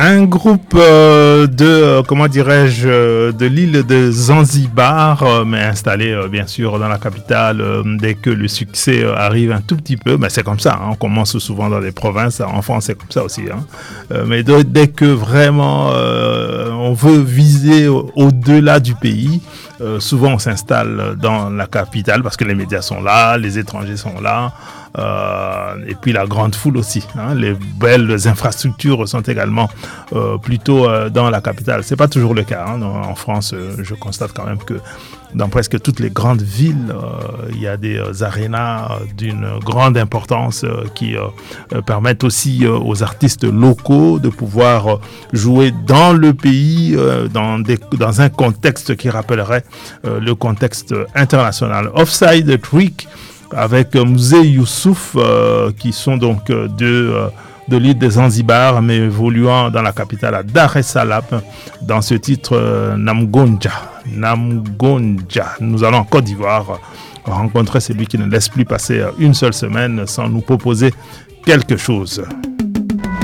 Un groupe comment dirais-je, de l'île de Zanzibar, mais installé bien sûr dans la capitale. Dès que le succès arrive un tout petit peu, mais c'est comme ça, hein, on commence souvent dans les provinces, en France c'est comme ça aussi. Hein. Mais dès que vraiment on veut viser au-delà du pays, souvent on s'installe dans la capitale parce que les médias sont là, les étrangers sont là. Et puis la grande foule aussi, hein. Les belles infrastructures sont également plutôt dans la capitale. C'est pas toujours le cas, hein. En France, je constate quand même que dans presque toutes les grandes villes, il y a des arénas d'une grande importance qui permettent aussi aux artistes locaux de pouvoir jouer dans le pays, dans un contexte qui rappellerait le contexte international. Offside Trick avec Mzee Youssouf, qui sont donc de l'île de Zanzibar, mais évoluant dans la capitale à Dar es Salaam, dans ce titre Namgonja. Nous allons en Côte d'Ivoire rencontrer celui qui ne laisse plus passer une seule semaine sans nous proposer quelque chose.